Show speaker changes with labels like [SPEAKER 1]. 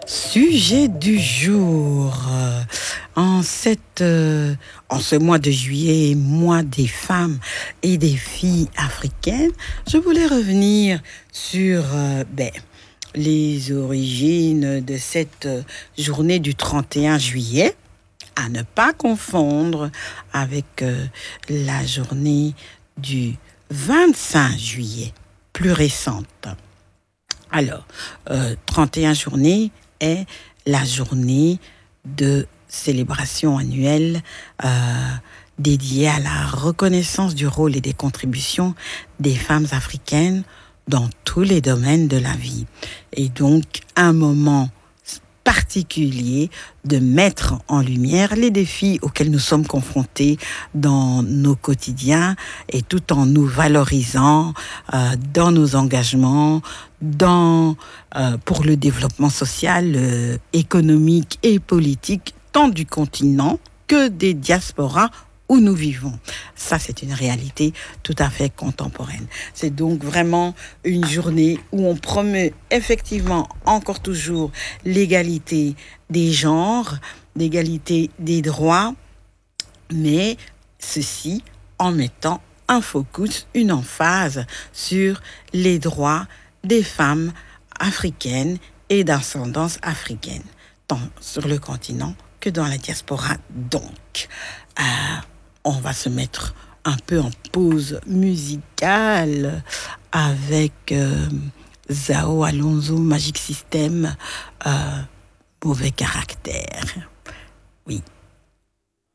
[SPEAKER 1] Sujet du jour. En ce mois de juillet, mois des femmes et des filles africaines, je voulais revenir sur les origines de cette journée du 31 juillet, à ne pas confondre avec la journée du 25 juillet, plus récente. Alors, 31 journée est la journée de célébration annuelle dédiée à la reconnaissance du rôle et des contributions des femmes africaines dans tous les domaines de la vie. Et donc, un moment particulier de mettre en lumière les défis auxquels nous sommes confrontés dans nos quotidiens et tout en nous valorisant dans nos engagements, pour le développement social, économique et politique, tant du continent que des diasporas où nous vivons. Ça, c'est une réalité tout à fait contemporaine. C'est donc vraiment une journée où on promeut effectivement, encore toujours, l'égalité des genres, l'égalité des droits, mais ceci en mettant un focus, une emphase sur les droits des femmes africaines et d'ascendance africaine, tant sur le continent que dans la diaspora. Donc, on va se mettre un peu en pause musicale avec Zao Alonso, Magic System, Mauvais Caractère. Oui.